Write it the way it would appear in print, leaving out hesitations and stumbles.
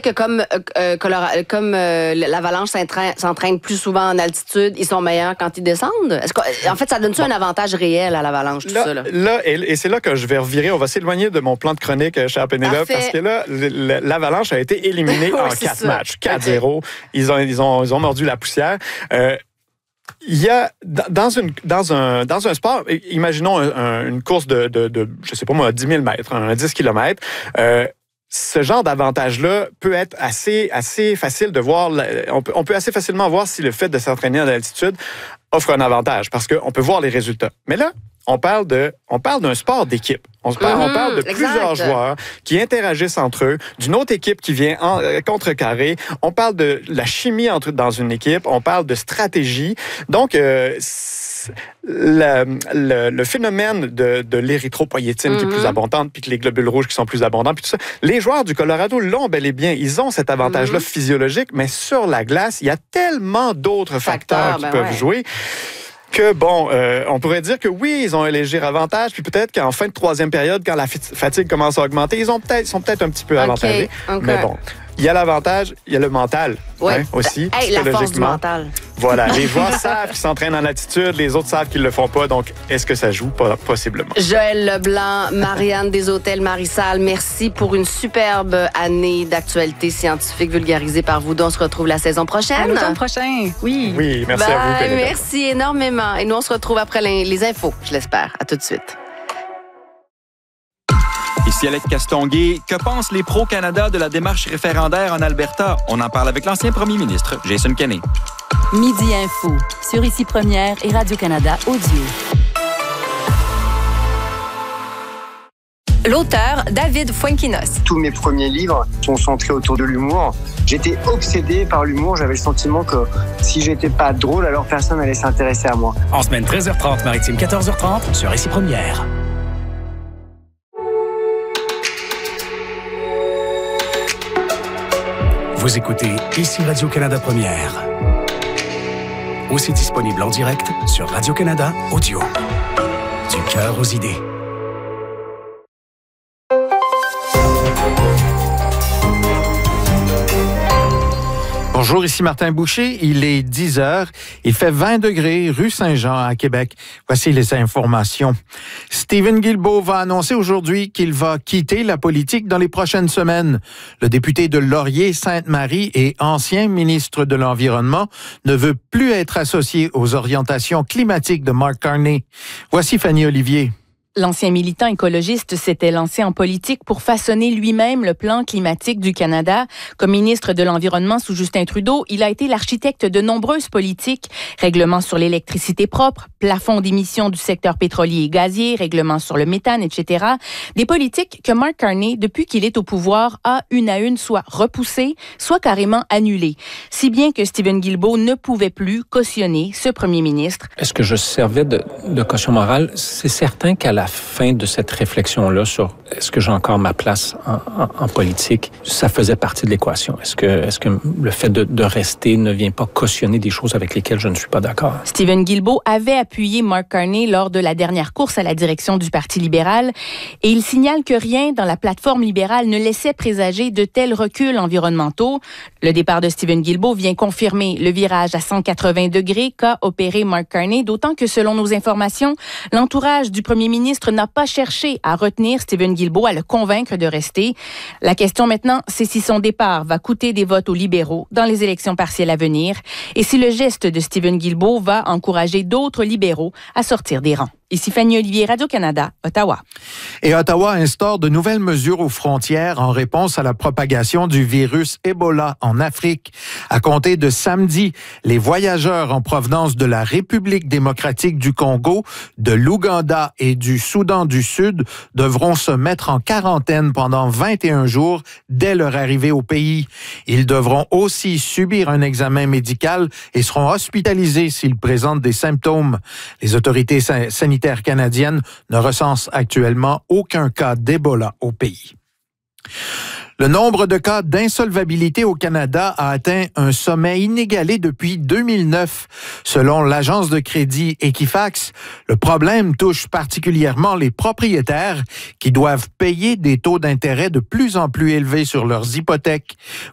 que comme l'Avalanche s'entraîne plus souvent en altitude, ils sont meilleurs quand ils descendent? En fait, ça donne-tu un avantage réel à l'Avalanche, tout ça? Et c'est là que je vais revirer. On va s'éloigner de mon plan de chronique, cher Pénélope, parce que là, l'Avalanche a été éliminée en 4 matchs. 4-0. Okay. Ils ont mordu la poussière. Il y a dans un sport, imaginons une course de je sais pas moi, 10 000 mètres, 10 km. Ce genre d'avantage-là peut être assez facile de voir. On peut assez facilement voir si le fait de s'entraîner en altitude offre un avantage, parce qu'on peut voir les résultats. Mais là, on parle d'un sport d'équipe. On parle de plusieurs joueurs qui interagissent entre eux, d'une autre équipe qui vient contrecarrer. On parle de la chimie dans une équipe. On parle de stratégie. Donc, le phénomène de l'érythropoïétine qui est plus abondante, puis que les globules rouges qui sont plus abondants, puis tout ça. Les joueurs du Colorado l'ont bel et bien. Ils ont cet avantage-là physiologique, mais sur la glace, il y a tellement d'autres facteurs qui peuvent jouer. Que on pourrait dire que oui, ils ont un léger avantage, puis peut-être qu'en fin de troisième période, quand la fatigue commence à augmenter, ils sont peut-être un petit peu avantagés. Mais bon, il y a l'avantage, il y a le mental aussi, la force du mental. Voilà, les joueurs savent qu'ils s'entraînent en altitude, les autres savent qu'ils le font pas, donc est-ce que ça joue? Possiblement. Joël Leblanc, Marianne des Hôtels Marie-Salle, merci pour une superbe année d'actualité scientifique vulgarisée par vous. On se retrouve la saison prochaine. À l'automne prochain, oui. Oui, merci à vous, Pénélope. Merci énormément. Et nous, on se retrouve après les infos, je l'espère. À tout de suite. Ici Alec Castonguay. Que pensent les pro-Canada de la démarche référendaire en Alberta? On en parle avec l'ancien premier ministre, Jason Kenney. Midi Info, sur Ici Première et Radio-Canada Audio. L'auteur, David Fuenquinos. Tous mes premiers livres sont centrés autour de l'humour. J'étais obsédé par l'humour. J'avais le sentiment que si j'étais pas drôle, alors personne n'allait s'intéresser à moi. En semaine 13h30, maritime 14h30, sur Ici Première. Vous écoutez Ici Radio-Canada Première. Aussi disponible en direct sur Radio-Canada Audio. Du cœur aux idées. Bonjour, ici Martin Boucher. Il est 10 heures. Il fait 20 degrés rue Saint-Jean à Québec. Voici les informations. Stephen Guilbeault va annoncer aujourd'hui qu'il va quitter la politique dans les prochaines semaines. Le député de Laurier-Sainte-Marie et ancien ministre de l'Environnement ne veut plus être associé aux orientations climatiques de Mark Carney. Voici Fanny Olivier. L'ancien militant écologiste s'était lancé en politique pour façonner lui-même le plan climatique du Canada. Comme ministre de l'Environnement sous Justin Trudeau, il a été l'architecte de nombreuses politiques. Règlements sur l'électricité propre, plafond d'émissions du secteur pétrolier et gazier, règlements sur le méthane, etc. Des politiques que Mark Carney, depuis qu'il est au pouvoir, a une à une soit repoussées, soit carrément annulées. Si bien que Stephen Guilbeault ne pouvait plus cautionner ce premier ministre. Est-ce que je servais de caution morale? C'est certain qu'à la fin de cette réflexion-là sur est-ce que j'ai encore ma place en politique, ça faisait partie de l'équation. Est-ce que le fait de rester ne vient pas cautionner des choses avec lesquelles je ne suis pas d'accord? Stephen Guilbeault avait appuyé Mark Carney lors de la dernière course à la direction du Parti libéral et il signale que rien dans la plateforme libérale ne laissait présager de tels reculs environnementaux. Le départ de Stephen Guilbeault vient confirmer le virage à 180 degrés qu'a opéré Mark Carney, d'autant que selon nos informations, l'entourage du premier ministre n'a pas cherché à retenir Stephen Guilbeault, à le convaincre de rester. La question maintenant, c'est si son départ va coûter des votes aux libéraux dans les élections partielles à venir et si le geste de Stephen Guilbeault va encourager d'autres libéraux à sortir des rangs. Ici Fanny Olivier, Radio-Canada, Ottawa. Et Ottawa instaure de nouvelles mesures aux frontières en réponse à la propagation du virus Ebola en Afrique. À compter de samedi, les voyageurs en provenance de la République démocratique du Congo, de l'Ouganda et du Soudan du Sud devront se mettre en quarantaine pendant 21 jours dès leur arrivée au pays. Ils devront aussi subir un examen médical et seront hospitalisés s'ils présentent des symptômes. Les autorités sanitaires canadiennes ne recensent actuellement aucun cas d'Ebola au pays. Le nombre de cas d'insolvabilité au Canada a atteint un sommet inégalé depuis 2009. Selon l'agence de crédit Equifax, le problème touche particulièrement les propriétaires qui doivent payer des taux d'intérêt de plus en plus élevés sur leurs hypothèques.